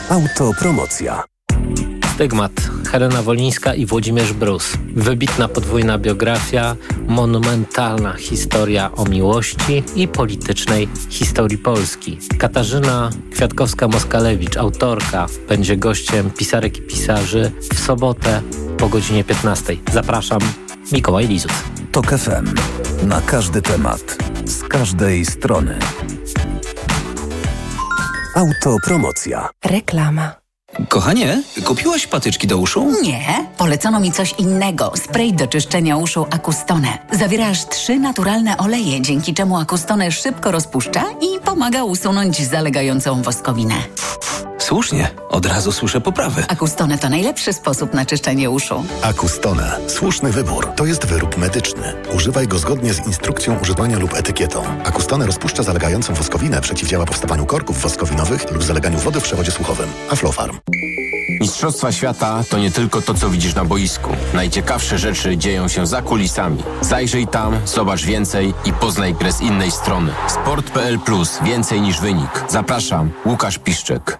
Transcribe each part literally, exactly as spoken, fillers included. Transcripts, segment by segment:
Autopromocja. Stygmat. Helena Wolińska i Włodzimierz Brus. Wybitna podwójna biografia, monumentalna historia o miłości i politycznej historii Polski. Katarzyna Kwiatkowska-Moskalewicz, autorka, będzie gościem pisarek i pisarzy w sobotę po godzinie piętnastej. Zapraszam, Mikołaj Lizut. Tok F M. Na każdy temat. Z każdej strony. Autopromocja. Reklama. Kochanie, kupiłaś patyczki do uszu? Nie, polecono mi coś innego. Spray do czyszczenia uszu Acustone. Zawiera aż trzy naturalne oleje, dzięki czemu Acustone szybko rozpuszcza i pomaga usunąć zalegającą woskowinę. Słusznie, od razu słyszę poprawy. Acustone to najlepszy sposób na czyszczenie uszu. Acustone. Słuszny wybór. To jest wyrób medyczny. Używaj go zgodnie z instrukcją używania lub etykietą. Acustone rozpuszcza zalegającą woskowinę, przeciwdziała powstawaniu korków woskowinowych lub zaleganiu wody w przewodzie słuchowym. Aflofarm. Mistrzostwa świata to nie tylko to, co widzisz na boisku. Najciekawsze rzeczy dzieją się za kulisami. Zajrzyj tam, zobacz więcej i poznaj grę z innej strony. sport kropka p l plus. Więcej niż wynik. Zapraszam, Łukasz Piszczek.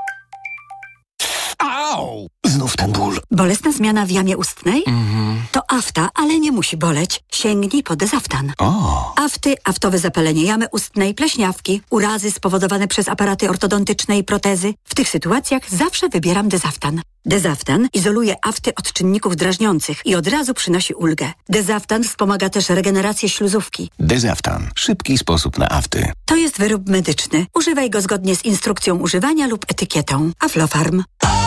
Au! Znów ten ból. Bolesna zmiana w jamie ustnej? Mhm. To afta, ale nie musi boleć. Sięgnij po Dezaftan. O. Afty, aftowe zapalenie jamy ustnej, pleśniawki, urazy spowodowane przez aparaty ortodontyczne i protezy. W tych sytuacjach zawsze wybieram Dezaftan. Dezaftan izoluje afty od czynników drażniących i od razu przynosi ulgę. Dezaftan wspomaga też regenerację śluzówki. Dezaftan. Szybki sposób na afty. To jest wyrób medyczny. Używaj go zgodnie z instrukcją używania lub etykietą. Aflofarm.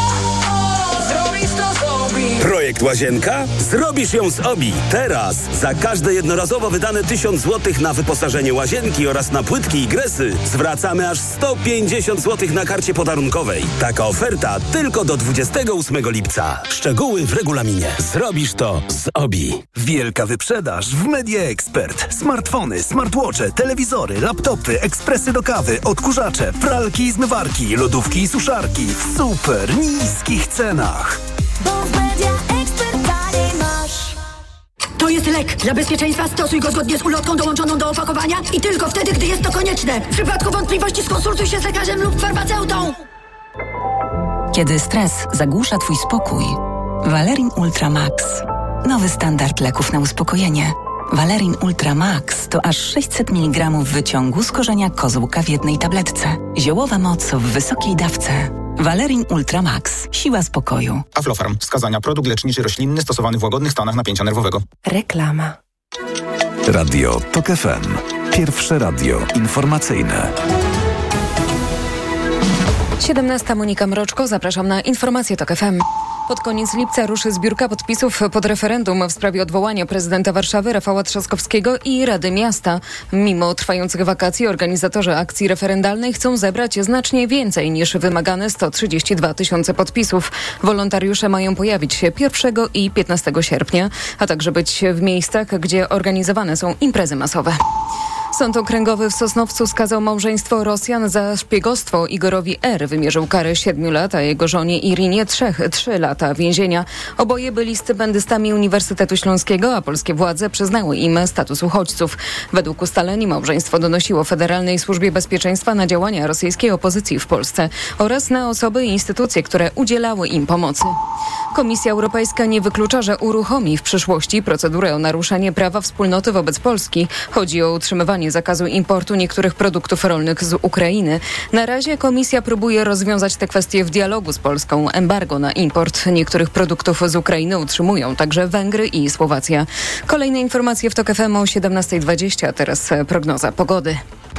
Projekt Łazienka? Zrobisz ją z O B I. Teraz za każde jednorazowo wydane tysiąc złotych na wyposażenie łazienki oraz na płytki i gresy zwracamy aż sto pięćdziesiąt złotych na karcie podarunkowej. Taka oferta tylko do dwudziestego ósmego lipca. Szczegóły w regulaminie. Zrobisz to z O B I. Wielka wyprzedaż w Media Expert. Smartfony, smartwatche, telewizory, laptopy, ekspresy do kawy, odkurzacze, pralki i zmywarki, lodówki i suszarki w super niskich cenach. Bo w Media Expert taniej masz. To jest lek. Dla bezpieczeństwa stosuj go zgodnie z ulotką dołączoną do opakowania i tylko wtedy, gdy jest to konieczne. W przypadku wątpliwości skonsultuj się z lekarzem lub farmaceutą. Kiedy stres zagłusza twój spokój, Valerin Ultra Max. Nowy standard leków na uspokojenie. Valerin Ultra Max to aż sześćset miligramów wyciągu z korzenia kozłka w jednej tabletce. Ziołowa moc w wysokiej dawce. Valerin Ultra Max. Siła spokoju. Aflofarm. Wskazania. Produkt leczniczy roślinny stosowany w łagodnych stanach napięcia nerwowego. Reklama. Radio Tok F M. Pierwsze radio informacyjne. siedemnasta Monika Mroczko, zapraszam na informacje Tok F M. Pod koniec lipca ruszy zbiórka podpisów pod referendum w sprawie odwołania prezydenta Warszawy Rafała Trzaskowskiego i Rady Miasta. Mimo trwających wakacji organizatorzy akcji referendalnej chcą zebrać znacznie więcej niż wymagane sto trzydzieści dwa tysiące podpisów. Wolontariusze mają pojawić się pierwszego i piętnastego sierpnia, a także być w miejscach, gdzie organizowane są imprezy masowe. Sąd Okręgowy w Sosnowcu skazał małżeństwo Rosjan za szpiegostwo. Igorowi R. wymierzył karę siedmiu lat, a jego żonie Irinie trzech, trzy lata więzienia. Oboje byli stypendystami Uniwersytetu Śląskiego, a polskie władze przyznały im status uchodźców. Według ustaleń małżeństwo donosiło Federalnej Służbie Bezpieczeństwa na działania rosyjskiej opozycji w Polsce oraz na osoby i instytucje, które udzielały im pomocy. Komisja Europejska nie wyklucza, że uruchomi w przyszłości procedurę o naruszenie prawa wspólnoty wobec Polski. Chodzi o utrzymywanie zakazu importu niektórych produktów rolnych z Ukrainy. Na razie Komisja próbuje rozwiązać te kwestie w dialogu z Polską. Embargo na import niektórych produktów z Ukrainy utrzymują także Węgry i Słowacja. Kolejne informacje w Tok F M o siedemnasta dwadzieścia, a teraz prognoza pogody.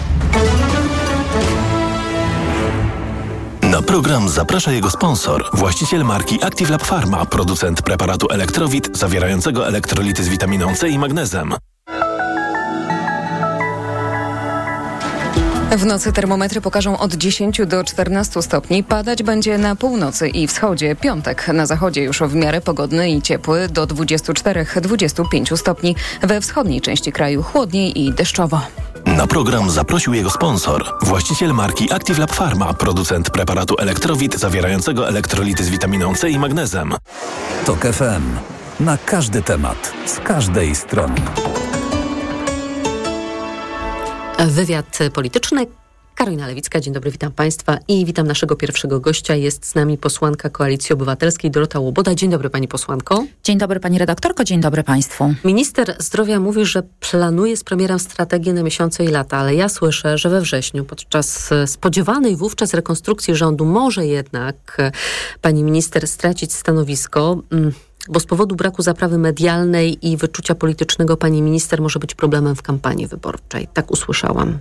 Na program zaprasza jego sponsor, właściciel marki Active Lab Pharma, producent preparatu Elektrowit zawierającego elektrolity z witaminą C i magnezem. W nocy termometry pokażą od dziesięciu do czternastu stopni. Padać będzie na północy i wschodzie. Piątek na zachodzie już w miarę pogodny i ciepły do dwudziestu czterech do dwudziestu pięciu stopni. We wschodniej części kraju chłodniej i deszczowo. Na program zaprosił jego sponsor, właściciel marki Active Lab Pharma, producent preparatu Elektrowit zawierającego elektrolity z witaminą C i magnezem. Tok F M. Na każdy temat, z każdej strony. Wywiad polityczny Karolina Lewicka, dzień dobry, witam Państwa i witam naszego pierwszego gościa. Jest z nami posłanka Koalicji Obywatelskiej Dorota Łoboda. Dzień dobry Pani posłanko. Dzień dobry Pani redaktorko, dzień dobry Państwu. Minister zdrowia mówi, że planuje z premierem strategię na miesiące i lata, ale ja słyszę, że we wrześniu podczas spodziewanej wówczas rekonstrukcji rządu może jednak Pani minister stracić stanowisko, bo z powodu braku zaprawy medialnej i wyczucia politycznego Pani minister może być problemem w kampanii wyborczej. Tak usłyszałam.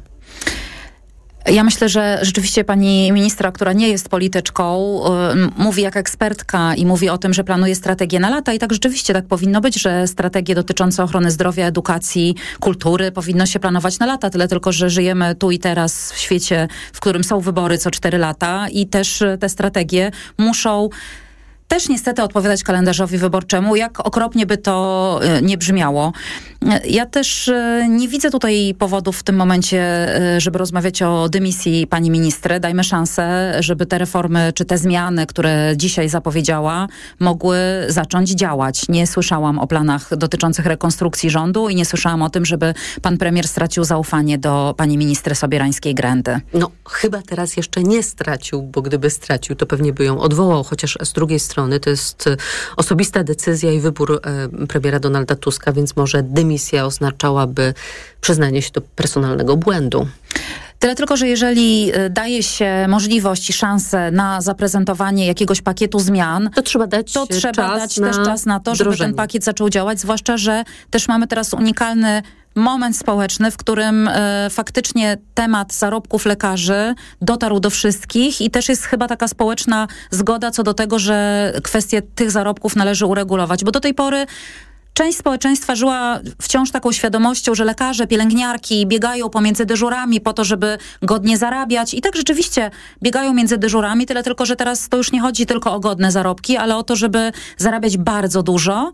Ja myślę, że rzeczywiście pani ministra, która nie jest polityczką, yy, mówi jak ekspertka i mówi o tym, że planuje strategię na lata i tak rzeczywiście tak powinno być, że strategie dotyczące ochrony zdrowia, edukacji, kultury powinno się planować na lata, tyle tylko, że żyjemy tu i teraz w świecie, w którym są wybory co cztery lata i też te strategie muszą też niestety odpowiadać kalendarzowi wyborczemu, jak okropnie by to nie brzmiało. Ja też nie widzę tutaj powodów w tym momencie, żeby rozmawiać o dymisji pani ministry. Dajmy szansę, żeby te reformy, czy te zmiany, które dzisiaj zapowiedziała, mogły zacząć działać. Nie słyszałam o planach dotyczących rekonstrukcji rządu i nie słyszałam o tym, żeby pan premier stracił zaufanie do pani ministry Sobierańskiej-Grędy. No, chyba teraz jeszcze nie stracił, bo gdyby stracił, to pewnie by ją odwołał, chociaż z drugiej strony to jest osobista decyzja i wybór e, premiera Donalda Tuska, więc może dymisja oznaczałaby przyznanie się do personalnego błędu. Tyle tylko, że jeżeli daje się możliwość i szansę na zaprezentowanie jakiegoś pakietu zmian, to trzeba dać, to trzeba czas, dać na też czas na to, żeby wdrożenie. ten pakiet zaczął działać, zwłaszcza, że też mamy teraz unikalny moment społeczny, w którym e, faktycznie temat zarobków lekarzy dotarł do wszystkich i też jest chyba taka społeczna zgoda co do tego, że kwestię tych zarobków należy uregulować, bo do tej pory część społeczeństwa żyła wciąż taką świadomością, że lekarze, pielęgniarki biegają pomiędzy dyżurami po to, żeby godnie zarabiać. I tak rzeczywiście biegają między dyżurami, tyle tylko, że teraz to już nie chodzi tylko o godne zarobki, ale o to, żeby zarabiać bardzo dużo.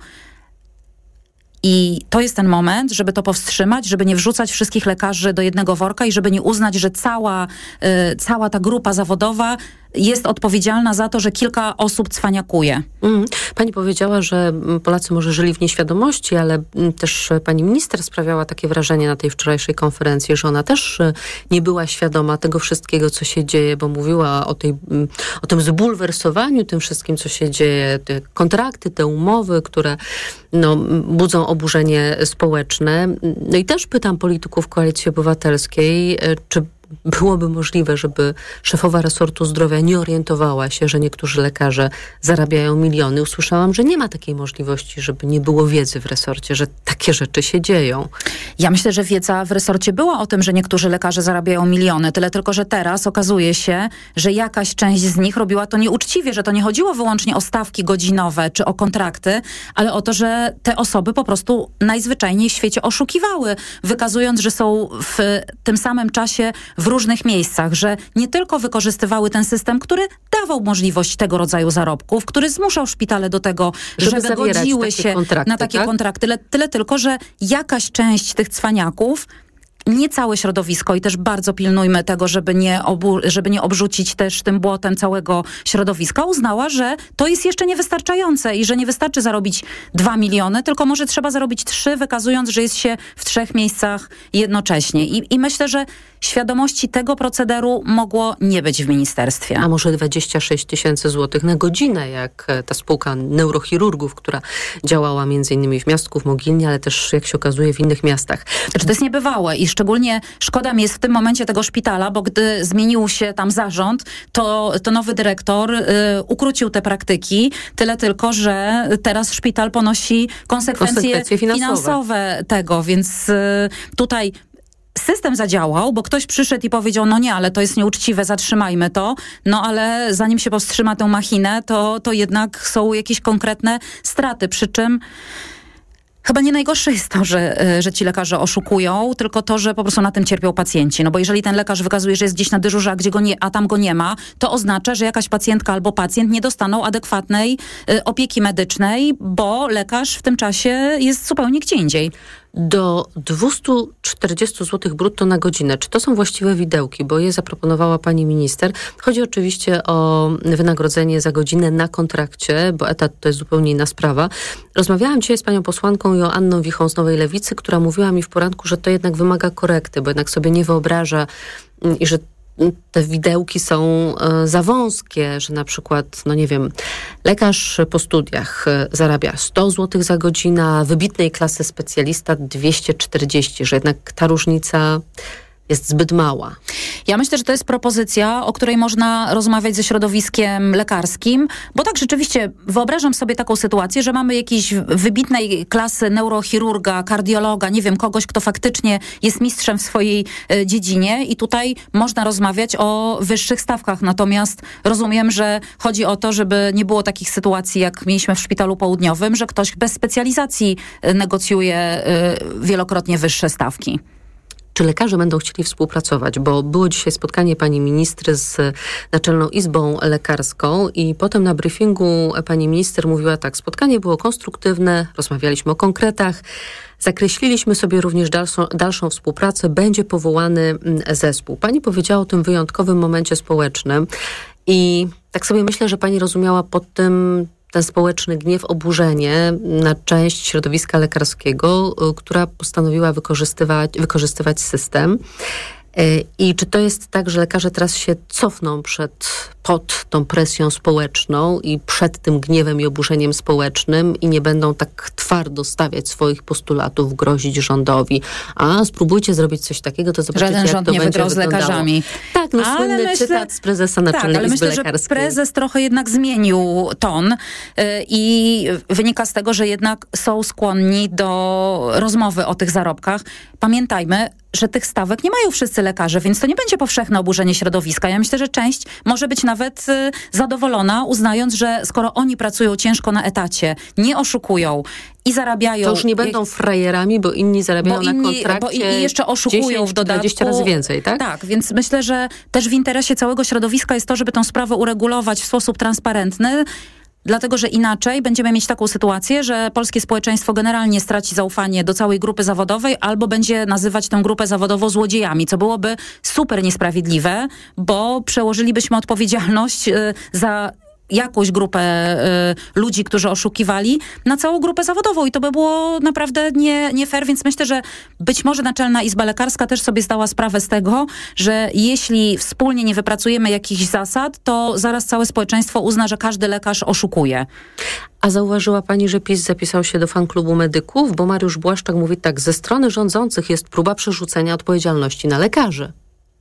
I to jest ten moment, żeby to powstrzymać, żeby nie wrzucać wszystkich lekarzy do jednego worka i żeby nie uznać, że cała, y, cała ta grupa zawodowa jest odpowiedzialna za to, że kilka osób cwaniakuje. Mm. Pani powiedziała, że Polacy może żyli w nieświadomości, ale też pani minister sprawiała takie wrażenie na tej wczorajszej konferencji, że ona też nie była świadoma tego wszystkiego, co się dzieje, bo mówiła o, tej, o tym zbulwersowaniu, tym wszystkim, co się dzieje, te kontrakty, te umowy, które no, budzą oburzenie społeczne. No i też pytam polityków Koalicji Obywatelskiej, czy byłoby możliwe, żeby szefowa resortu zdrowia nie orientowała się, że niektórzy lekarze zarabiają miliony. Usłyszałam, że nie ma takiej możliwości, żeby nie było wiedzy w resorcie, że takie rzeczy się dzieją. Ja myślę, że wiedza w resorcie była o tym, że niektórzy lekarze zarabiają miliony, tyle tylko, że teraz okazuje się, że jakaś część z nich robiła to nieuczciwie, że to nie chodziło wyłącznie o stawki godzinowe czy o kontrakty, ale o to, że te osoby po prostu najzwyczajniej w świecie oszukiwały, wykazując, że są w tym samym czasie w różnych miejscach, że nie tylko wykorzystywały ten system, który dawał możliwość tego rodzaju zarobków, który zmuszał szpitale do tego, żeby, żeby godziły się na takie tak? kontrakty. Tyle, tyle tylko, że jakaś część tych cwaniaków, nie całe środowisko i też bardzo pilnujmy tego, żeby nie, obu, żeby nie obrzucić też tym błotem całego środowiska, uznała, że to jest jeszcze niewystarczające i że nie wystarczy zarobić dwa miliony, tylko może trzeba zarobić trzy, wykazując, że jest się w trzech miejscach jednocześnie. I, i myślę, że świadomości tego procederu mogło nie być w ministerstwie. A może dwadzieścia sześć tysięcy złotych na godzinę, jak ta spółka neurochirurgów, która działała między innymi w Miastku, w Mogilnie, ale też, jak się okazuje, w innych miastach. Znaczy, to jest niebywałe i szczególnie szkoda mi jest w tym momencie tego szpitala, bo gdy zmienił się tam zarząd, to, to nowy dyrektor y, ukrócił te praktyki, tyle tylko, że teraz szpital ponosi konsekwencje, konsekwencje finansowe. finansowe tego, więc y, tutaj system zadziałał, bo ktoś przyszedł i powiedział, no nie, ale to jest nieuczciwe, zatrzymajmy to, no ale zanim się powstrzyma tę machinę, to, to jednak są jakieś konkretne straty, przy czym chyba nie najgorsze jest to, że, że ci lekarze oszukują, tylko to, że po prostu na tym cierpią pacjenci. No bo jeżeli ten lekarz wykazuje, że jest gdzieś na dyżurze, a, gdzie go nie, a tam go nie ma, to oznacza, że jakaś pacjentka albo pacjent nie dostaną adekwatnej y, opieki medycznej, bo lekarz w tym czasie jest zupełnie gdzie indziej. Do dwieście czterdzieści złotych brutto na godzinę. Czy to są właściwe widełki? Bo je zaproponowała pani minister. Chodzi oczywiście o wynagrodzenie za godzinę na kontrakcie, bo etat to jest zupełnie inna sprawa. Rozmawiałam dzisiaj z panią posłanką Joanną Wichą z Nowej Lewicy, która mówiła mi w poranku, że to jednak wymaga korekty, bo jednak sobie nie wyobraża i że te widełki są e, za wąskie, że na przykład, no nie wiem, lekarz po studiach e, zarabia sto złotych za godzinę, a wybitnej klasy specjalista dwieście czterdzieści, że jednak ta różnica jest zbyt mała. Ja myślę, że to jest propozycja, o której można rozmawiać ze środowiskiem lekarskim, bo tak rzeczywiście wyobrażam sobie taką sytuację, że mamy jakiejś wybitnej klasy neurochirurga, kardiologa, nie wiem, kogoś, kto faktycznie jest mistrzem w swojej e, dziedzinie i tutaj można rozmawiać o wyższych stawkach. Natomiast rozumiem, że chodzi o to, żeby nie było takich sytuacji, jak mieliśmy w Szpitalu Południowym, że ktoś bez specjalizacji e, negocjuje e, wielokrotnie wyższe stawki. Czy lekarze będą chcieli współpracować? Bo było dzisiaj spotkanie pani ministry z Naczelną Izbą Lekarską i potem na briefingu pani minister mówiła tak, spotkanie było konstruktywne, rozmawialiśmy o konkretach, zakreśliliśmy sobie również dalszą, dalszą współpracę, będzie powołany zespół. Pani powiedziała o tym wyjątkowym momencie społecznym i tak sobie myślę, że pani rozumiała pod tym ten społeczny gniew, oburzenie na część środowiska lekarskiego, która postanowiła wykorzystywać, wykorzystywać system. I czy to jest tak, że lekarze teraz się cofną przed, pod tą presją społeczną i przed tym gniewem i oburzeniem społecznym i nie będą tak twardo stawiać swoich postulatów, grozić rządowi? A spróbujcie zrobić coś takiego, to zobaczycie, Żaden jak rząd to nie będzie wygrał z lekarzami. Tak, no ale słynny myślę, cytat z prezesa Naczelnej tak, ale Izby myślę, Lekarskiej. że prezes trochę jednak zmienił ton yy, i wynika z tego, że jednak są skłonni do rozmowy o tych zarobkach. Pamiętajmy, że tych stawek nie mają wszyscy lekarze, więc to nie będzie powszechne oburzenie środowiska. Ja myślę, że część może być nawet y, zadowolona, uznając, że skoro oni pracują ciężko na etacie, nie oszukują i zarabiają... To już nie będą frajerami, bo inni zarabiają bo inni, na kontrakcie bo i jeszcze oszukują dziesięć, w dodatku. dwadzieścia razy więcej, tak? Tak, więc myślę, że też w interesie całego środowiska jest to, żeby tę sprawę uregulować w sposób transparentny, dlatego, że inaczej będziemy mieć taką sytuację, że polskie społeczeństwo generalnie straci zaufanie do całej grupy zawodowej albo będzie nazywać tę grupę zawodową złodziejami, co byłoby super niesprawiedliwe, bo przełożylibyśmy odpowiedzialność y, za jakąś grupę y, ludzi, którzy oszukiwali, na całą grupę zawodową i to by było naprawdę nie, nie fair, więc myślę, że być może Naczelna Izba Lekarska też sobie zdała sprawę z tego, że jeśli wspólnie nie wypracujemy jakichś zasad, to zaraz całe społeczeństwo uzna, że każdy lekarz oszukuje. A zauważyła pani, że PiS zapisał się do fanklubu medyków? Bo Mariusz Błaszczak mówi tak, ze strony rządzących jest próba przerzucenia odpowiedzialności na lekarzy.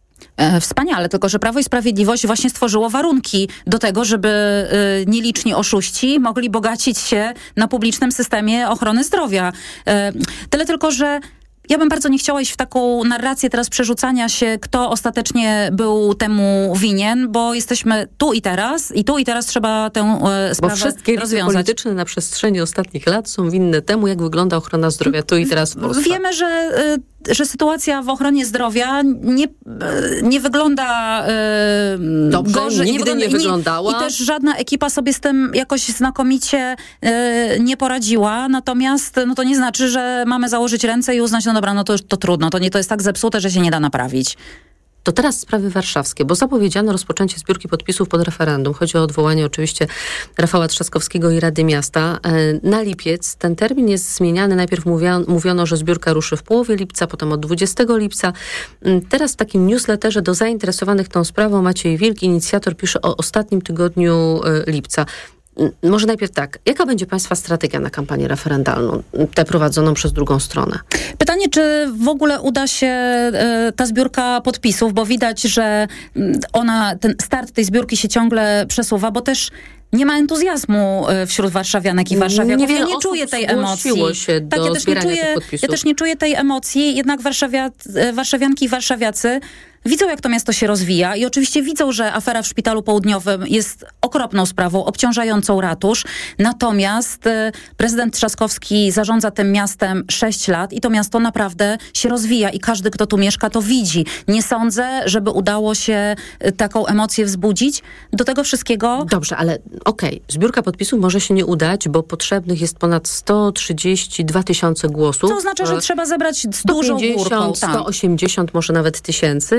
E, wspaniale, tylko że Prawo i Sprawiedliwość właśnie stworzyło warunki do tego, żeby e, nieliczni oszuści mogli bogacić się na publicznym systemie ochrony zdrowia. E, tyle tylko, że ja bym bardzo nie chciała iść w taką narrację teraz przerzucania się, kto ostatecznie był temu winien, bo jesteśmy tu i teraz i tu i teraz trzeba tę e, sprawę bo wszystkie rozwiązać. polityczne na przestrzeni ostatnich lat są winne temu, jak wygląda ochrona zdrowia tu i teraz w Polsce. Wiemy, że... E, że sytuacja w ochronie zdrowia nie, nie wygląda e, dobrze, gorzej. Nigdy nie, wygląda, nie wyglądała. I też żadna ekipa sobie z tym jakoś znakomicie e, nie poradziła. Natomiast no to nie znaczy, że mamy założyć ręce i uznać, no dobra, no to, to trudno. To, nie, to jest tak zepsute, że się nie da naprawić. To teraz sprawy warszawskie, bo zapowiedziano rozpoczęcie zbiórki podpisów pod referendum. Chodzi o odwołanie oczywiście Rafała Trzaskowskiego i Rady Miasta na lipiec. Ten termin jest zmieniany. Najpierw mówiono, mówiono, że zbiórka ruszy w połowie lipca, potem od dwudziestego lipca. Teraz w takim newsletterze do zainteresowanych tą sprawą Maciej Wilk, inicjator, pisze o ostatnim tygodniu lipca. Może najpierw tak, jaka będzie państwa strategia na kampanię referendalną, tę prowadzoną przez drugą stronę? Pytanie, czy w ogóle uda się e, ta zbiórka podpisów, bo widać, że ona, ten start tej zbiórki się ciągle przesuwa, bo też nie ma entuzjazmu wśród warszawianek i warszawiaków. Ja nie czuję tej emocji. Się do tak, ja też nie czuję, ja też nie czuję tej emocji, jednak warszawia, warszawianki i warszawiacy widzą, jak to miasto się rozwija i oczywiście widzą, że afera w Szpitalu Południowym jest okropną sprawą, obciążającą ratusz. Natomiast y, prezydent Trzaskowski zarządza tym miastem sześć lat i to miasto naprawdę się rozwija i każdy, kto tu mieszka, to widzi. Nie sądzę, żeby udało się y, taką emocję wzbudzić. Do tego wszystkiego... Dobrze, ale okej, okay. Zbiórka podpisów może się nie udać, bo potrzebnych jest ponad sto trzydzieści dwa tysiące głosów. To oznacza, że trzeba zebrać z dużą górką. sto osiemdziesiąt, może nawet tysięcy.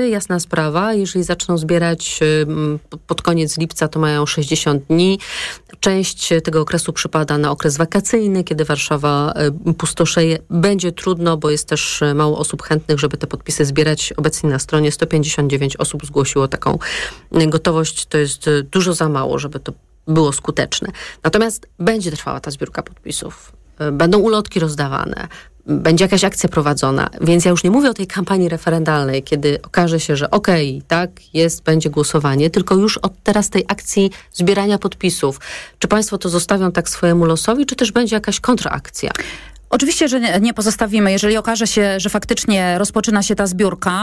jasna sprawa. Jeżeli zaczną zbierać pod koniec lipca, to mają sześćdziesiąt dni. Część tego okresu przypada na okres wakacyjny, kiedy Warszawa pustoszeje. Będzie trudno, bo jest też mało osób chętnych, żeby te podpisy zbierać. Obecnie na stronie sto pięćdziesiąt dziewięć osób zgłosiło taką gotowość. To jest dużo za mało, żeby to było skuteczne. Natomiast będzie trwała ta zbiórka podpisów. Będą ulotki rozdawane. Będzie jakaś akcja prowadzona, więc ja już nie mówię o tej kampanii referendalnej, kiedy okaże się, że okej, okay, tak, jest, będzie głosowanie, tylko już od teraz tej akcji zbierania podpisów. Czy państwo to zostawią tak swojemu losowi, czy też będzie jakaś kontraakcja? Oczywiście, że nie pozostawimy. Jeżeli okaże się, że faktycznie rozpoczyna się ta zbiórka,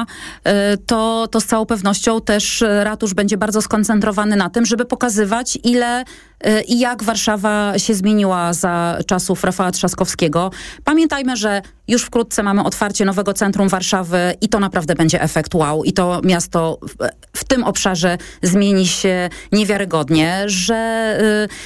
to, to z całą pewnością też ratusz będzie bardzo skoncentrowany na tym, żeby pokazywać, ile i jak Warszawa się zmieniła za czasów Rafała Trzaskowskiego. Pamiętajmy, że już wkrótce mamy otwarcie nowego centrum Warszawy i to naprawdę będzie efekt wow. I to miasto w, w tym obszarze zmieni się niewiarygodnie, że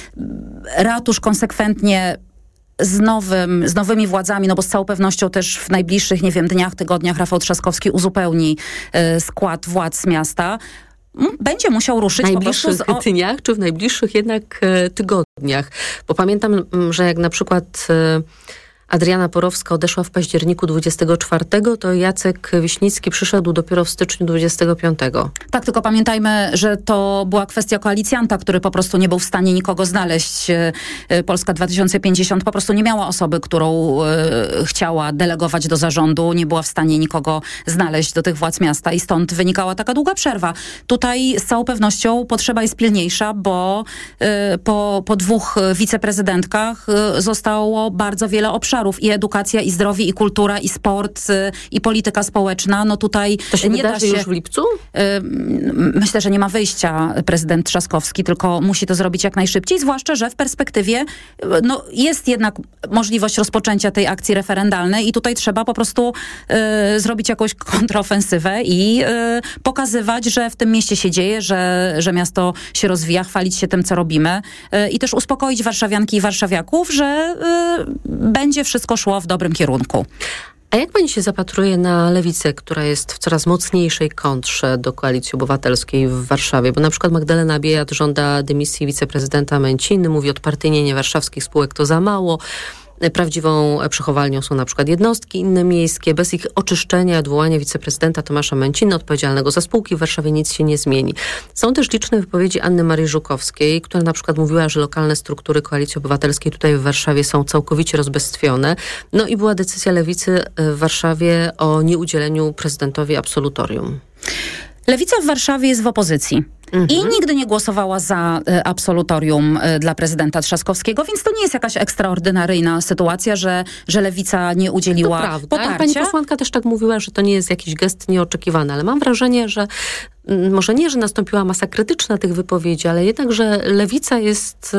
y, ratusz konsekwentnie z, nowym, z nowymi władzami, no bo z całą pewnością też w najbliższych, nie wiem, dniach, tygodniach Rafał Trzaskowski uzupełni y, skład władz miasta. Będzie musiał ruszyć w najbliższych po prostu z... dniach, czy w najbliższych jednak e, tygodniach? Bo pamiętam, że jak na przykład e, Adriana Porowska odeszła w październiku dwudziestego czwartego, to Jacek Wiśnicki przyszedł dopiero w styczniu dwudziestego piątego. Tak, tylko pamiętajmy, że to była kwestia koalicjanta, który po prostu nie był w stanie nikogo znaleźć. Polska dwa tysiące pięćdziesiąt po prostu nie miała osoby, którą e, chciała delegować do zarządu, nie była w stanie nikogo znaleźć do tych władz miasta i stąd wynikała taka długa przerwa. Tutaj z całą pewnością potrzeba jest pilniejsza, bo e, po, po dwóch wiceprezydentkach e, zostało bardzo wiele obszarów. I edukacja, i zdrowie, i kultura, i sport, y, i polityka społeczna. No tutaj to się nie wydarzy da się już w lipcu? Y, myślę, że nie ma wyjścia prezydent Trzaskowski, tylko musi to zrobić jak najszybciej, zwłaszcza, że w perspektywie y, no, jest jednak możliwość rozpoczęcia tej akcji referendalnej i tutaj trzeba po prostu y, zrobić jakąś kontrofensywę i y, pokazywać, że w tym mieście się dzieje, że, że miasto się rozwija, chwalić się tym, co robimy y, i też uspokoić warszawianki i warszawiaków, że y, będzie wszystko szło w dobrym kierunku. A jak pani się zapatruje na lewicę, która jest w coraz mocniejszej kontrze do Koalicji Obywatelskiej w Warszawie? Bo na przykład Magdalena Biejat żąda dymisji wiceprezydenta Męciny, mówi odpartyjnienie warszawskich spółek to za mało. Prawdziwą przechowalnią są na przykład jednostki inne miejskie. Bez ich oczyszczenia i odwołania wiceprezydenta Tomasza Męciny, odpowiedzialnego za spółki w Warszawie, nic się nie zmieni. Są też liczne wypowiedzi Anny Marii Żukowskiej, która na przykład mówiła, że lokalne struktury Koalicji Obywatelskiej tutaj w Warszawie są całkowicie rozbestwione. No i była decyzja lewicy w Warszawie o nieudzieleniu prezydentowi absolutorium. Lewica w Warszawie jest w opozycji. Mhm. I nigdy nie głosowała za y, absolutorium y, dla prezydenta Trzaskowskiego, więc to nie jest jakaś ekstraordynaryjna sytuacja, że, że Lewica nie udzieliła to prawda. poparcia. Pani posłanka też tak mówiła, że to nie jest jakiś gest nieoczekiwany, ale mam wrażenie, że m, może nie, że nastąpiła masa krytyczna tych wypowiedzi, ale jednak, że Lewica jest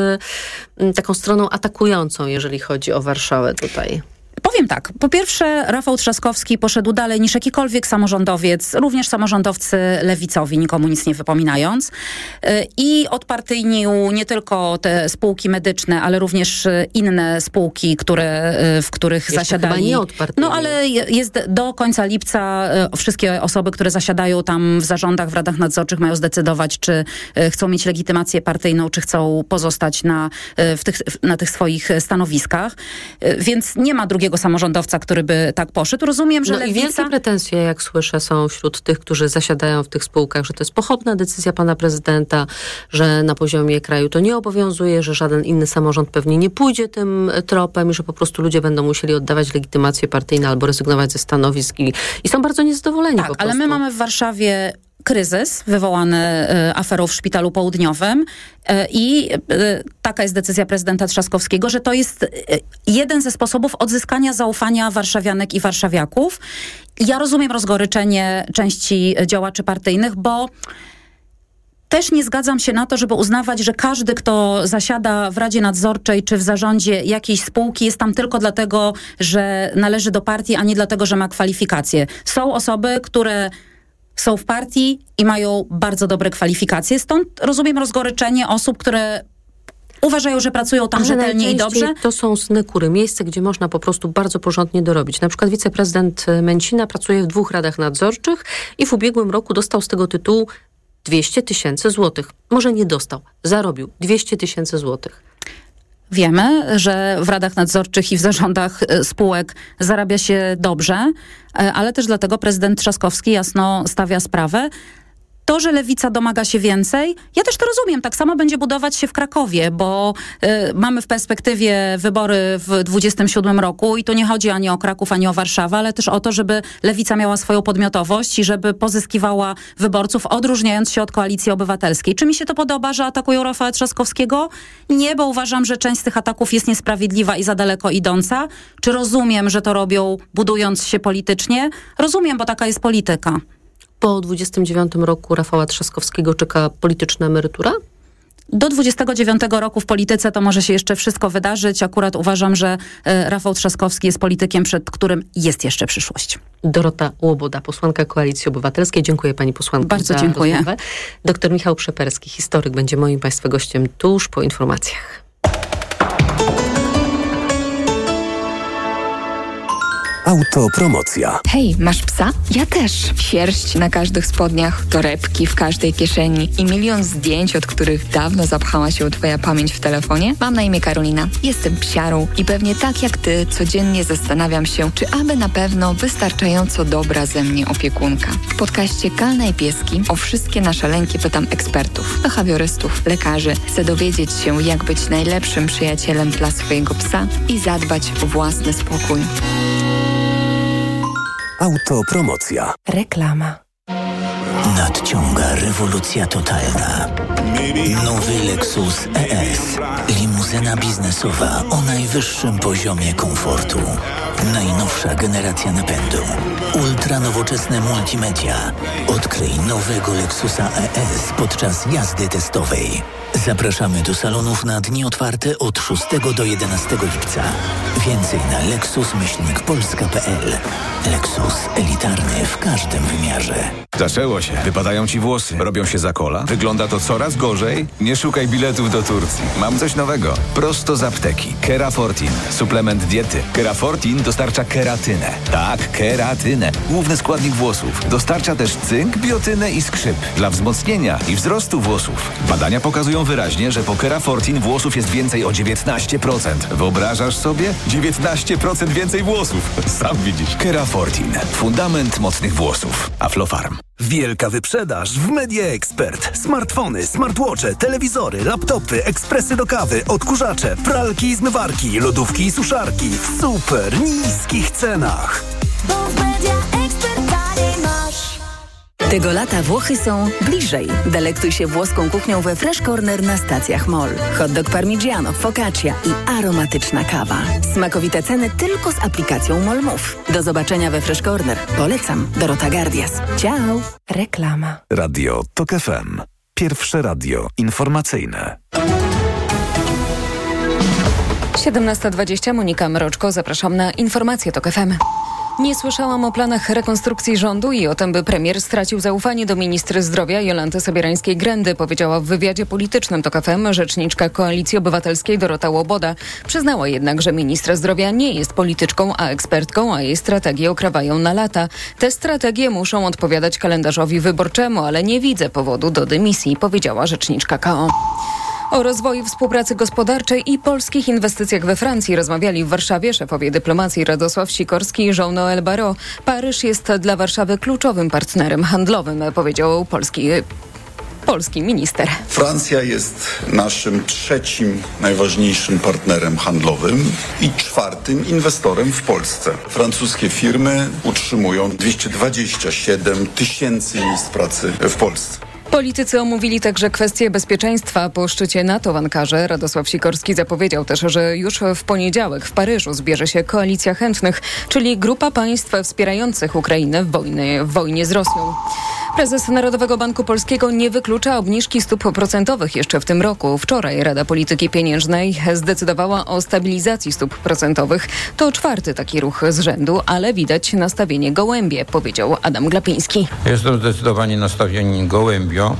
y, taką stroną atakującą, jeżeli chodzi o Warszawę tutaj. Powiem tak, po pierwsze Rafał Trzaskowski poszedł dalej niż jakikolwiek samorządowiec, również samorządowcy lewicowi, nikomu nic nie wypominając. I odpartyjnił nie tylko te spółki medyczne, ale również inne spółki, które, w których Jeszcze zasiadali. Chyba nie odpartyjnił. No ale jest do końca lipca wszystkie osoby, które zasiadają tam w zarządach, w radach nadzorczych mają zdecydować, czy chcą mieć legitymację partyjną, czy chcą pozostać na, w tych, na tych swoich stanowiskach. Więc nie ma drugiego samorządowca, który by tak poszedł. Rozumiem, że no Lewica... i wielkie pretensje, jak słyszę, są wśród tych, którzy zasiadają w tych spółkach, że to jest pochopna decyzja pana prezydenta, że na poziomie kraju to nie obowiązuje, że żaden inny samorząd pewnie nie pójdzie tym tropem i że po prostu ludzie będą musieli oddawać legitymacje partyjne albo rezygnować ze stanowisk i, i są bardzo niezadowoleni tak, po prostu. Ale my mamy w Warszawie kryzys wywołany y, aferą w Szpitalu Południowym y, i y, taka jest decyzja prezydenta Trzaskowskiego, że to jest y, jeden ze sposobów odzyskania zaufania warszawianek i warszawiaków. Ja rozumiem rozgoryczenie części działaczy partyjnych, bo też nie zgadzam się na to, żeby uznawać, że każdy, kto zasiada w Radzie Nadzorczej czy w zarządzie jakiejś spółki, jest tam tylko dlatego, że należy do partii, a nie dlatego, że ma kwalifikacje. Są osoby, które są w partii i mają bardzo dobre kwalifikacje. Stąd rozumiem rozgoryczenie osób, które uważają, że pracują tam Ale rzetelnie i dobrze. To są synekury, miejsce, gdzie można po prostu bardzo porządnie dorobić. Na przykład wiceprezydent Mencina pracuje w dwóch radach nadzorczych i w ubiegłym roku dostał z tego tytułu dwieście tysięcy złotych. Może nie dostał, zarobił dwieście tysięcy złotych. Wiemy, że w radach nadzorczych i w zarządach spółek zarabia się dobrze, ale też dlatego prezydent Trzaskowski jasno stawia sprawę. To, że Lewica domaga się więcej, ja też to rozumiem. Tak samo będzie budować się w Krakowie, bo y, mamy w perspektywie wybory w dwudziestym siódmym roku i tu nie chodzi ani o Kraków, ani o Warszawę, ale też o to, żeby Lewica miała swoją podmiotowość i żeby pozyskiwała wyborców, odróżniając się od Koalicji Obywatelskiej. Czy mi się to podoba, że atakują Rafała Trzaskowskiego? Nie, bo uważam, że część z tych ataków jest niesprawiedliwa i za daleko idąca. Czy rozumiem, że to robią, budując się politycznie? Rozumiem, bo taka jest polityka. Po dwudziestym dziewiątym roku Rafała Trzaskowskiego czeka polityczna emerytura? Do dwudziestego dziewiątego roku w polityce to może się jeszcze wszystko wydarzyć. Akurat uważam, że y, Rafał Trzaskowski jest politykiem, przed którym jest jeszcze przyszłość. Dorota Łoboda, posłanka Koalicji Obywatelskiej. Dziękuję pani posłanko. Bardzo dziękuję. Rozmowę. Doktor Michał Przeperski, historyk, będzie moim państwa gościem tuż po informacjach. Autopromocja. Hej, masz psa? Ja też. Sierść na każdych spodniach, torebki w każdej kieszeni i milion zdjęć, od których dawno zapchała się twoja pamięć w telefonie? Mam na imię Karolina. Jestem psiarą i pewnie tak jak ty codziennie zastanawiam się, czy aby na pewno wystarczająco dobra ze mnie opiekunka. W podcaście Kalna i Pieski o wszystkie nasze lęki pytam ekspertów, behawiorystów, lekarzy. Chcę dowiedzieć się, jak być najlepszym przyjacielem dla swojego psa i zadbać o własny spokój. Autopromocja. Reklama. Nadciąga rewolucja totalna. Nowy Lexus E S. Limuzyna biznesowa o najwyższym poziomie komfortu. Najnowsza generacja napędu. Ultra nowoczesne multimedia. Odkryj nowego Lexusa E S podczas jazdy testowej. Zapraszamy do salonów na dni otwarte od szóstego do jedenastego lipca. Więcej na lexus myślnik polska kropka p l. Lexus elitarny w każdym wymiarze. Zaczęło się. Wypadają ci włosy. Robią się za kola. Wygląda to coraz gorzej. Nie szukaj biletów do Turcji. Mam coś nowego. Prosto z apteki. Kerafortin. Suplement diety. Kerafortin dostarcza keratynę. Tak, keratynę. Główny składnik włosów. Dostarcza też cynk, biotynę i skrzyp. Dla wzmocnienia i wzrostu włosów. Badania pokazują wyraźnie, że po Kerafortin włosów jest więcej o dziewiętnaście procent. Wyobrażasz sobie? dziewiętnaście procent więcej włosów. Sam widzisz. Kerafortin. Fundament mocnych włosów. Aflofarm. Wielka wyprzedaż w Media Expert. Smartfony, smartwatche, telewizory, laptopy, ekspresy do kawy, odkurzacze, pralki i zmywarki, lodówki i suszarki w super niskich cenach. Bo w Media Expert taniej masz. Tego lata Włochy są bliżej. Delektuj się włoską kuchnią we Fresh Corner na stacjach Mall. Hot dog parmigiano, focaccia i aromatyczna kawa. Smakowite ceny tylko z aplikacją Mall Move. Do zobaczenia we Fresh Corner. Polecam. Dorota Gardias. Ciao. Reklama. Radio TOK F M. Pierwsze radio informacyjne. siedemnasta dwadzieścia, Monika Mroczko, zapraszam na informacje TOK F M. Nie słyszałam o planach rekonstrukcji rządu i o tym, by premier stracił zaufanie do ministry zdrowia Jolanty Sobierańskiej-Grendy, powiedziała w wywiadzie politycznym TOK F M rzeczniczka Koalicji Obywatelskiej Dorota Łoboda. Przyznała jednak, że ministra zdrowia nie jest polityczką, a ekspertką, a jej strategie okrawają na lata. Te strategie muszą odpowiadać kalendarzowi wyborczemu, ale nie widzę powodu do dymisji, powiedziała rzeczniczka K O. O rozwoju współpracy gospodarczej i polskich inwestycjach we Francji rozmawiali w Warszawie szefowie dyplomacji Radosław Sikorski i Jean-Noël Barrot. Paryż jest dla Warszawy kluczowym partnerem handlowym, powiedział polski polski minister. Francja jest naszym trzecim najważniejszym partnerem handlowym i czwartym inwestorem w Polsce. Francuskie firmy utrzymują dwieście dwadzieścia siedem tysięcy miejsc pracy w Polsce. Politycy omówili także kwestie bezpieczeństwa po szczycie NATO w Ankarze. Radosław Sikorski zapowiedział też, że już w poniedziałek w Paryżu zbierze się koalicja chętnych, czyli grupa państw wspierających Ukrainę w wojnie, w wojnie z Rosją. Prezes Narodowego Banku Polskiego nie wyklucza obniżki stóp procentowych jeszcze w tym roku. Wczoraj Rada Polityki Pieniężnej zdecydowała o stabilizacji stóp procentowych. To czwarty taki ruch z rzędu, ale widać nastawienie gołębie, powiedział Adam Glapiński. Jest to zdecydowanie nastawienie gołębio.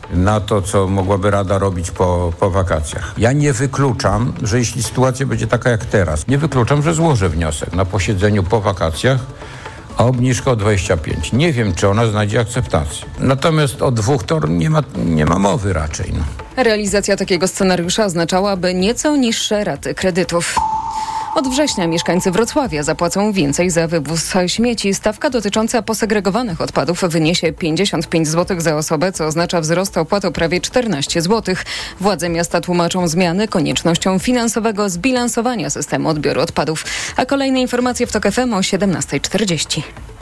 na to, co mogłaby Rada robić po, po wakacjach. Ja nie wykluczam, że jeśli sytuacja będzie taka jak teraz, nie wykluczam, że złożę wniosek na posiedzeniu po wakacjach, a obniżka o dwadzieścia pięć. Nie wiem, czy ona znajdzie akceptację. Natomiast o dwóch to nie ma, nie ma mowy raczej. No. Realizacja takiego scenariusza oznaczałaby nieco niższe raty kredytów. Od września mieszkańcy Wrocławia zapłacą więcej za wywóz śmieci. Stawka dotycząca posegregowanych odpadów wyniesie pięćdziesiąt pięć złotych za osobę, co oznacza wzrost opłat o prawie czternaście złotych. Władze miasta tłumaczą zmiany koniecznością finansowego zbilansowania systemu odbioru odpadów. A kolejne informacje w TOK F M o siedemnasta czterdzieści.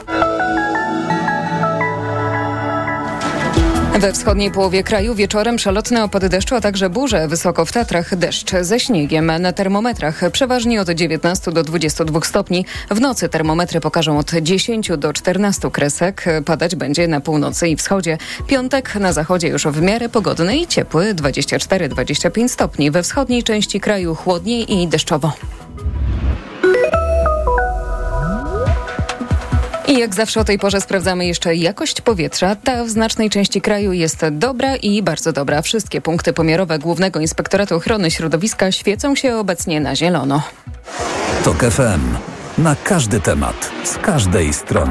We wschodniej połowie kraju wieczorem przelotne opady deszczu, a także burze. Wysoko w Tatrach deszcz ze śniegiem. Na termometrach przeważnie od dziewiętnastu do dwudziestu dwóch stopni. W nocy termometry pokażą od dziesięciu do czternastu kresek. Padać będzie na północy i wschodzie. Piątek na zachodzie już w miarę pogodny i ciepły, dwadzieścia cztery do dwudziestu pięciu stopni. We wschodniej części kraju chłodniej i deszczowo. I jak zawsze o tej porze sprawdzamy jeszcze jakość powietrza. Ta w znacznej części kraju jest dobra i bardzo dobra. Wszystkie punkty pomiarowe Głównego Inspektoratu Ochrony Środowiska świecą się obecnie na zielono. TOK F M. Na każdy temat, z każdej strony.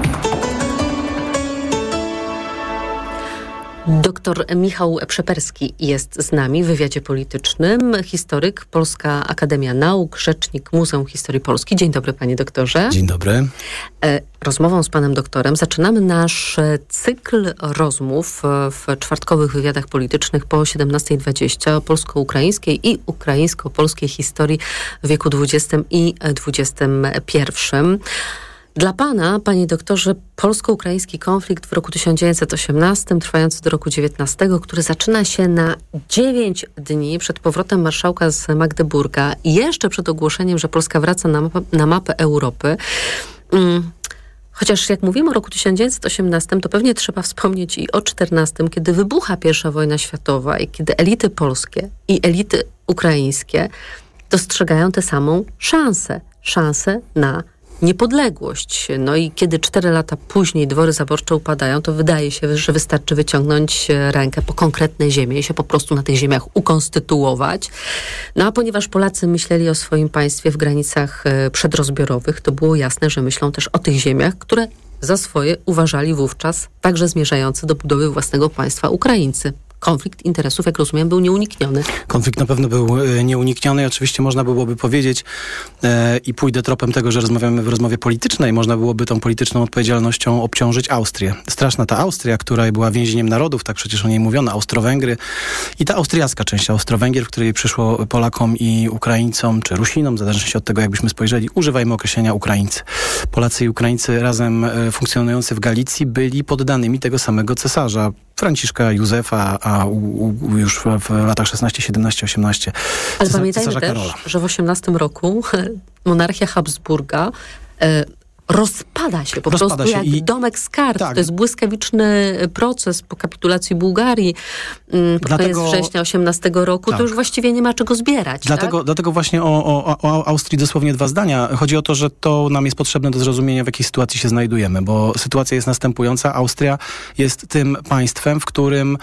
Doktor Michał Przeperski jest z nami w wywiadzie politycznym, historyk, Polska Akademia Nauk, rzecznik Muzeum Historii Polski. Dzień dobry, panie doktorze. Dzień dobry. Rozmową z panem doktorem zaczynamy nasz cykl rozmów w czwartkowych wywiadach politycznych po siedemnasta dwadzieścia o polsko-ukraińskiej i ukraińsko-polskiej historii w wieku dwudziestym i dwudziestym pierwszym. Dla pana, panie doktorze, polsko-ukraiński konflikt w roku tysiąc dziewięćset osiemnastym, trwający do roku dziewiętnastego, który zaczyna się na dziewięć dni przed powrotem marszałka z Magdeburga i jeszcze przed ogłoszeniem, że Polska wraca na mapę, na mapę Europy. Hmm. Chociaż jak mówimy o roku tysiąc dziewięćset osiemnastym, to pewnie trzeba wspomnieć i o czternastym, kiedy wybucha pierwsza wojna światowa i kiedy elity polskie i elity ukraińskie dostrzegają tę samą szansę. Szansę na niepodległość. No i kiedy cztery lata później dwory zaborcze upadają, to wydaje się, że wystarczy wyciągnąć rękę po konkretne ziemię i się po prostu na tych ziemiach ukonstytuować. No a ponieważ Polacy myśleli o swoim państwie w granicach przedrozbiorowych, to było jasne, że myślą też o tych ziemiach, które za swoje uważali wówczas także zmierzające do budowy własnego państwa Ukraińcy. Konflikt interesów, jak rozumiem, był nieunikniony. Konflikt na pewno był nieunikniony i oczywiście można byłoby powiedzieć e, i pójdę tropem tego, że rozmawiamy w rozmowie politycznej, można byłoby tą polityczną odpowiedzialnością obciążyć Austrię. Straszna ta Austria, która była więzieniem narodów, tak przecież o niej mówiono, Austro-Węgry i ta austriacka część Austro-Węgier, w której przyszło Polakom i Ukraińcom, czy Rusinom, w zależności od tego, jakbyśmy spojrzeli, używajmy określenia Ukraińcy. Polacy i Ukraińcy razem e, funkcjonujący w Galicji byli poddanymi tego samego cesarza, Franciszka Józefa, a u, u, już w, w latach szesnaście, siedemnaście, osiemnaście. Ale pamiętajmy też, Karola. że w osiemnastym roku monarchia Habsburga e, rozpada się po rozpada prostu się jak i... domek z kart. Tak. To jest błyskawiczny proces po kapitulacji Bułgarii. To jest września osiemnastego roku. Tak. To już właściwie nie ma czego zbierać. Dlatego, tak? dlatego właśnie o, o, o Austrii dosłownie dwa zdania. Chodzi o to, że to nam jest potrzebne do zrozumienia, w jakiej sytuacji się znajdujemy, bo sytuacja jest następująca. Austria jest tym państwem, w którym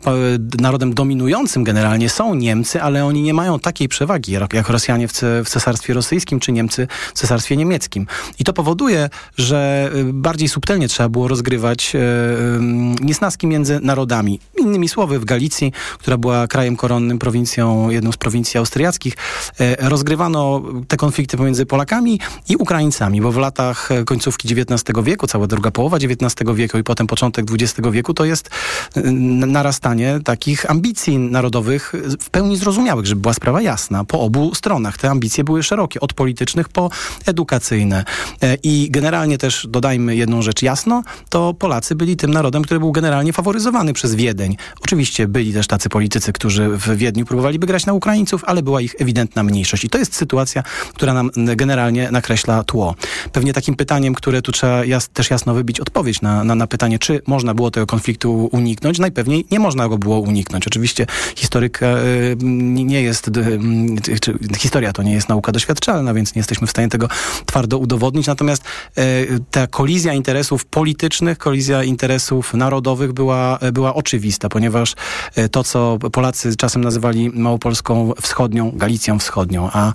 narodem dominującym generalnie są Niemcy, ale oni nie mają takiej przewagi jak Rosjanie w, w Cesarstwie Rosyjskim czy Niemcy w Cesarstwie Niemieckim. I to powoduje, że bardziej subtelnie trzeba było rozgrywać e, niesnaski między narodami. Innymi słowy, w Galicji, która była krajem koronnym, prowincją, jedną z prowincji austriackich, e, rozgrywano te konflikty pomiędzy Polakami i Ukraińcami, bo w latach końcówki dziewiętnastego wieku, cała druga połowa dziewiętnastego wieku i potem początek dwudziestego wieku, to jest narastanie takich ambicji narodowych w pełni zrozumiałych, żeby była sprawa jasna. Po obu stronach te ambicje były szerokie, od politycznych po edukacyjne. I generalnie też dodajmy jedną rzecz jasno, to Polacy byli tym narodem, który był generalnie faworyzowany przez Wiedeń. Oczywiście byli też tacy politycy, którzy w Wiedniu próbowaliby grać na Ukraińców, ale była ich ewidentna mniejszość. I to jest sytuacja, która nam generalnie nakreśla tło. Pewnie takim pytaniem, które tu trzeba jas- też jasno wybić odpowiedź na, na, na pytanie, czy można było tego konfliktu uniknąć, najpewniej nie można można go było uniknąć. Oczywiście historyka nie jest, czy historia to nie jest nauka doświadczalna, więc nie jesteśmy w stanie tego twardo udowodnić. Natomiast ta kolizja interesów politycznych, kolizja interesów narodowych była, była oczywista, ponieważ to, co Polacy czasem nazywali Małopolską Wschodnią, Galicją Wschodnią, a,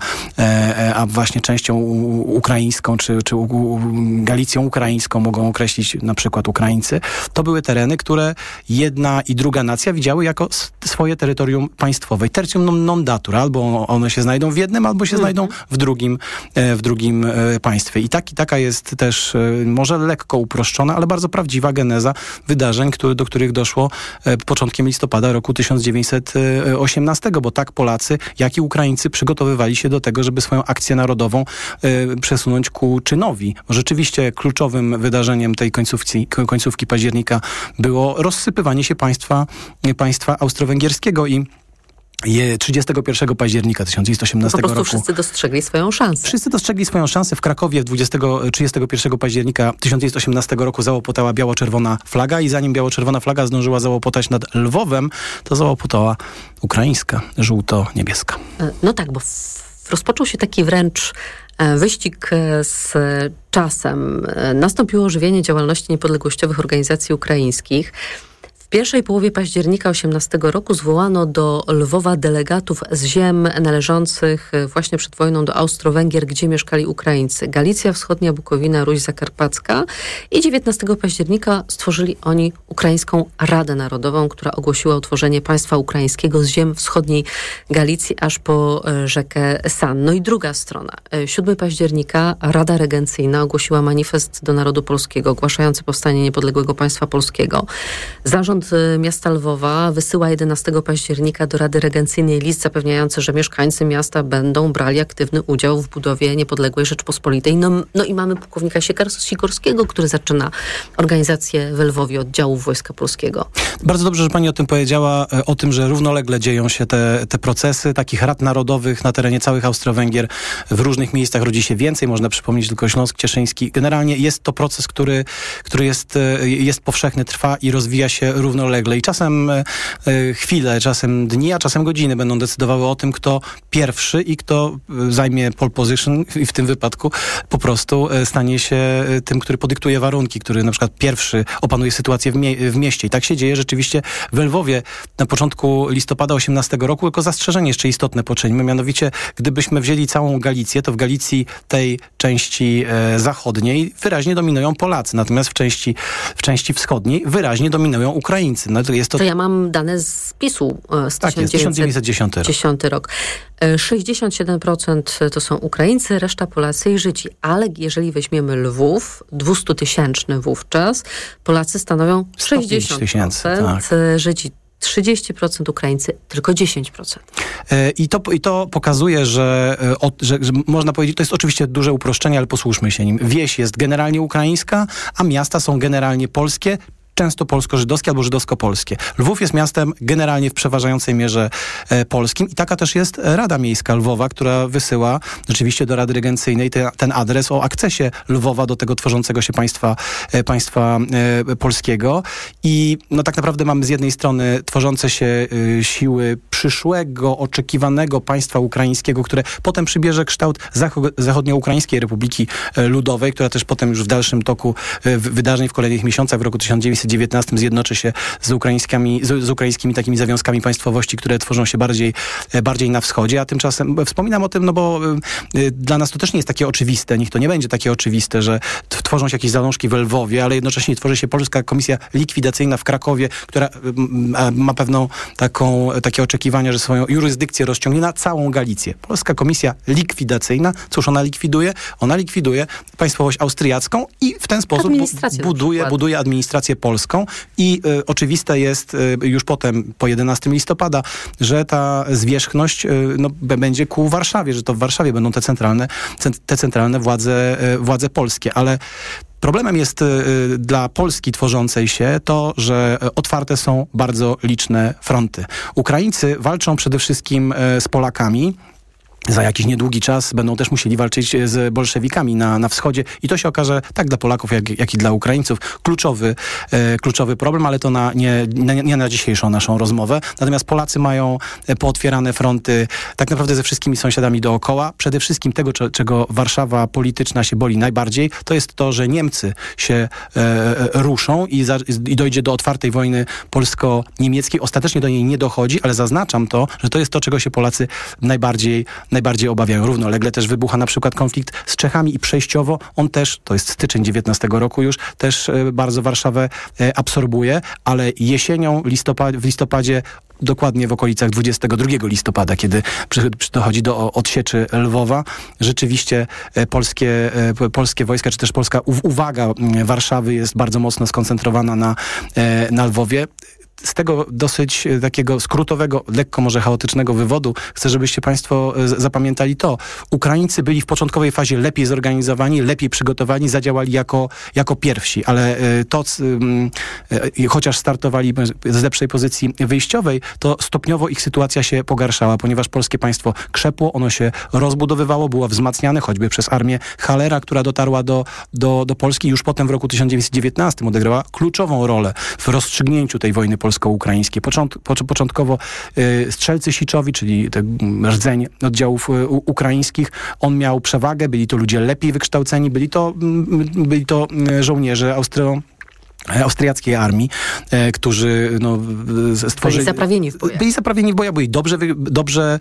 a właśnie częścią ukraińską, czy, czy Galicją ukraińską mogą określić na przykład Ukraińcy, to były tereny, które jedna i druga nacja widziały jako swoje terytorium państwowe. Tertium non datur. Albo one się znajdą w jednym, albo się mm. znajdą w drugim, w drugim państwie. I tak, taka jest też może lekko uproszczona, ale bardzo prawdziwa geneza wydarzeń, który, do których doszło początkiem listopada roku tysiąc dziewięćset osiemnastego, bo tak Polacy, jak i Ukraińcy przygotowywali się do tego, żeby swoją akcję narodową przesunąć ku czynowi. Rzeczywiście kluczowym wydarzeniem tej końcówki, końcówki października było rozsypywanie się państwa, państwa austro-węgierskiego i trzydziestego pierwszego października tysiąc dziewięćset osiemnastego roku. Po prostu wszyscy dostrzegli swoją szansę. Wszyscy dostrzegli swoją szansę. W Krakowie trzydziestego pierwszego października tysiąc dziewięćset osiemnastego roku załopotała biało-czerwona flaga i zanim biało-czerwona flaga zdążyła załopotać nad Lwowem, to załopotała ukraińska, żółto-niebieska. No tak, bo rozpoczął się taki wręcz wyścig z czasem. Nastąpiło ożywienie działalności niepodległościowych organizacji ukraińskich. W pierwszej połowie października osiemnastego roku zwołano do Lwowa delegatów z ziem należących właśnie przed wojną do Austro-Węgier, gdzie mieszkali Ukraińcy. Galicja Wschodnia, Bukowina, Ruś Zakarpacka i dziewiętnastego października stworzyli oni Ukraińską Radę Narodową, która ogłosiła utworzenie państwa ukraińskiego z ziem wschodniej Galicji aż po rzekę San. No i druga strona. siódmego października Rada Regencyjna ogłosiła manifest do narodu polskiego ogłaszający powstanie niepodległego państwa polskiego. Zarząd miasta Lwowa wysyła jedenastego października do Rady Regencyjnej list zapewniający, że mieszkańcy miasta będą brali aktywny udział w budowie niepodległej Rzeczpospolitej. No, no i mamy pułkownika Sikorskiego, który zaczyna organizację w Lwowie oddziałów Wojska Polskiego. Bardzo dobrze, że pani o tym powiedziała, o tym, że równolegle dzieją się te, te procesy takich rad narodowych na terenie całych Austro-Węgier. W różnych miejscach rodzi się więcej, można przypomnieć tylko Śląsk Cieszyński. Generalnie jest to proces, który, który jest, jest powszechny, trwa i rozwija się równolegle. I czasem e, chwile, czasem dni, a czasem godziny będą decydowały o tym, kto pierwszy i kto zajmie pole position i w tym wypadku po prostu stanie się tym, który podyktuje warunki, który na przykład pierwszy opanuje sytuację w, mie- w mieście. I tak się dzieje rzeczywiście w Lwowie na początku listopada osiemnastego roku. Jako zastrzeżenie jeszcze istotne poczyńmy, mianowicie gdybyśmy wzięli całą Galicję, to w Galicji tej części e, zachodniej wyraźnie dominują Polacy, natomiast w części, w części wschodniej wyraźnie dominują Ukraińcy. No to, jest to... to ja mam dane z PiSu z tak, jest, tysiąc dziewięćset dziesiąty rok. sześćdziesiąt siedem procent to są Ukraińcy, reszta Polacy i Żydzi. Ale jeżeli weźmiemy Lwów, dwustutysięczny wówczas, Polacy stanowią sześćdziesiąt procent, tak. Żydzi trzydzieści procent, Ukraińcy tylko dziesięć procent. I to, i to pokazuje, że, że, że można powiedzieć, to jest oczywiście duże uproszczenie, ale posłuszmy się nim. Wieś jest generalnie ukraińska, a miasta są generalnie polskie, często polsko-żydowskie albo żydowsko-polskie. Lwów jest miastem generalnie w przeważającej mierze e, polskim i taka też jest Rada Miejska Lwowa, która wysyła rzeczywiście do Rady Regencyjnej te, ten adres o akcesie Lwowa do tego tworzącego się państwa, e, państwa e, polskiego. I no tak naprawdę mamy z jednej strony tworzące się e, siły przyszłego, oczekiwanego państwa ukraińskiego, które potem przybierze kształt Zach- Zachodnioukraińskiej Republiki e, Ludowej, która też potem już w dalszym toku e, wydarzeń w kolejnych miesiącach w roku tysiąc dziewięćset dziewiętnastym zjednoczy się z ukraińskimi, z, z ukraińskimi takimi zawiązkami państwowości, które tworzą się bardziej, bardziej na wschodzie, a tymczasem wspominam o tym, no bo y, dla nas to też nie jest takie oczywiste, niech to nie będzie takie oczywiste, że t- tworzą się jakieś zalążki w Lwowie, ale jednocześnie tworzy się Polska Komisja Likwidacyjna w Krakowie, która y, y, ma pewną taką, takie oczekiwania, że swoją jurysdykcję rozciągnie na całą Galicję. Polska Komisja Likwidacyjna, cóż ona likwiduje? Ona likwiduje państwowość austriacką i w ten sposób bu- buduje, buduje administrację polską. I y, oczywiste jest y, już potem, po jedenastego listopada, że ta zwierzchność y, no, b- będzie ku Warszawie, że to w Warszawie będą te centralne, c- te centralne władze, y, władze polskie. Ale problemem jest y, dla Polski tworzącej się to, że otwarte są bardzo liczne fronty. Ukraińcy walczą przede wszystkim y, z Polakami, za jakiś niedługi czas będą też musieli walczyć z bolszewikami na, na wschodzie i to się okaże tak dla Polaków, jak, jak i dla Ukraińców kluczowy, e, kluczowy problem, ale to na, nie, nie, nie na dzisiejszą naszą rozmowę. Natomiast Polacy mają pootwierane fronty tak naprawdę ze wszystkimi sąsiadami dookoła. Przede wszystkim tego, cze, czego Warszawa polityczna się boli najbardziej, to jest to, że Niemcy się e, ruszą i, za, i dojdzie do otwartej wojny polsko-niemieckiej. Ostatecznie do niej nie dochodzi, ale zaznaczam to, że to jest to, czego się Polacy najbardziej najbardziej obawiają. Równolegle też wybucha na przykład konflikt z Czechami i przejściowo on też, to jest styczeń dziewiętnastego roku już, też e, bardzo Warszawę e, absorbuje, ale jesienią, listopad, w listopadzie dokładnie w okolicach dwudziestego drugiego listopada, kiedy przy, przy dochodzi do odsieczy Lwowa, rzeczywiście e, polskie, e, polskie wojska, czy też polska u, uwaga Warszawy jest bardzo mocno skoncentrowana na, e, na Lwowie. Z tego dosyć takiego skrótowego, lekko może chaotycznego wywodu chcę, żebyście państwo zapamiętali to. Ukraińcy byli w początkowej fazie lepiej zorganizowani, lepiej przygotowani, zadziałali jako, jako pierwsi, ale to, chociaż startowali z lepszej pozycji wyjściowej, to stopniowo ich sytuacja się pogarszała, ponieważ polskie państwo krzepło, ono się rozbudowywało, było wzmacniane choćby przez armię Hallera, która dotarła do, do, do Polski i już potem w roku tysiąc dziewięćset dziewiętnastym odegrała kluczową rolę w rozstrzygnięciu tej wojny polsko-ukraińskiej. Począt, początkowo y, strzelcy siczowi, czyli te rdzeń oddziałów y, ukraińskich, on miał przewagę, byli to ludzie lepiej wykształceni, byli to, y, byli to y, żołnierze austro austriackiej armii, e, którzy no, stworzyli... Byli zaprawieni w bojach. Byli zaprawieni w bojach, byli dobrze, wy, dobrze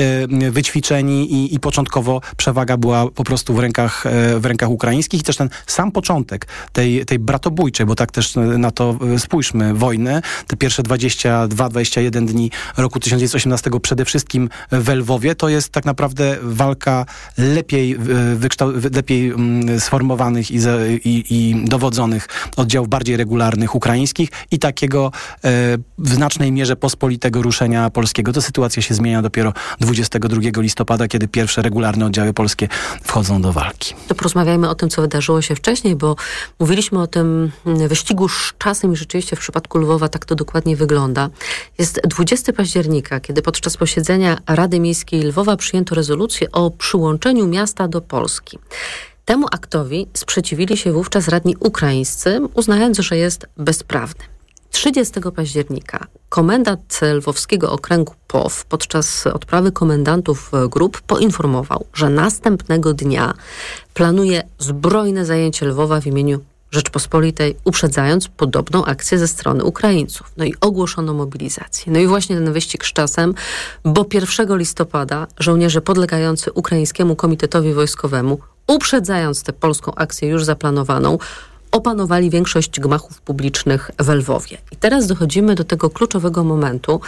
e, wyćwiczeni i, i początkowo przewaga była po prostu w rękach, e, w rękach ukraińskich i też ten sam początek tej, tej bratobójczej, bo tak też na to spójrzmy, wojny, te pierwsze dwadzieścia dwa dwadzieścia jeden dni roku tysiąc dziewięćset osiemnastego przede wszystkim w Lwowie, to jest tak naprawdę walka lepiej, wykształ- lepiej mm, sformowanych i, za, i, i dowodzonych oddziałów bardziej regularnych ukraińskich i takiego e, w znacznej mierze pospolitego ruszenia polskiego. To sytuacja się zmienia dopiero dwudziestego drugiego listopada, kiedy pierwsze regularne oddziały polskie wchodzą do walki. To porozmawiajmy o tym, co wydarzyło się wcześniej, bo mówiliśmy o tym wyścigu z czasem i rzeczywiście w przypadku Lwowa tak to dokładnie wygląda. Jest dwudziestego października, kiedy podczas posiedzenia Rady Miejskiej Lwowa przyjęto rezolucję o przyłączeniu miasta do Polski. Temu aktowi sprzeciwili się wówczas radni ukraińscy, uznając, że jest bezprawny. trzydziestego października komendant lwowskiego okręgu P O W podczas odprawy komendantów grup poinformował, że następnego dnia planuje zbrojne zajęcie Lwowa w imieniu Rzeczpospolitej, uprzedzając podobną akcję ze strony Ukraińców. No i ogłoszono mobilizację. No i właśnie ten wyścig z czasem, bo pierwszego listopada żołnierze podlegający Ukraińskiemu Komitetowi Wojskowemu, uprzedzając tę polską akcję już zaplanowaną, opanowali większość gmachów publicznych w Lwowie. I teraz dochodzimy do tego kluczowego momentu.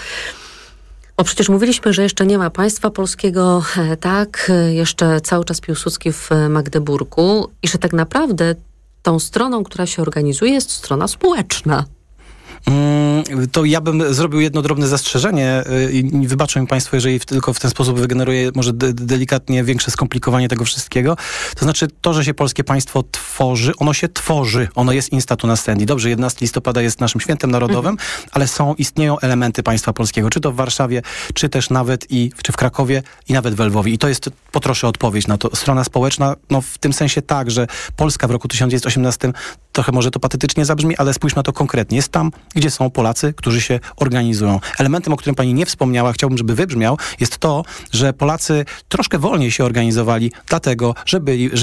O, przecież mówiliśmy, że jeszcze nie ma państwa polskiego, tak, jeszcze cały czas Piłsudski w Magdeburgu i że tak naprawdę tą stroną, która się organizuje, jest strona społeczna. To ja bym zrobił jedno drobne zastrzeżenie i wybaczą mi państwo, jeżeli tylko w ten sposób wygeneruje może de- delikatnie większe skomplikowanie tego wszystkiego. To znaczy to, że się polskie państwo tworzy, ono się tworzy, ono jest instatu nascendi. Dobrze, jedenastego listopada jest naszym świętem narodowym, mhm. ale są, istnieją elementy państwa polskiego, czy to w Warszawie, czy też nawet i, czy w Krakowie i nawet w Lwowie. I to jest, poproszę odpowiedź na to. Strona społeczna, no w tym sensie tak, że Polska w roku tysiąc dziewięćset osiemnastym, trochę może to patetycznie zabrzmi, ale spójrzmy na to konkretnie. Jest tam, gdzie są Polacy, którzy się organizują. Elementem, o którym pani nie wspomniała, chciałbym, żeby wybrzmiał, jest to, że Polacy troszkę wolniej się organizowali, dlatego, że byli, że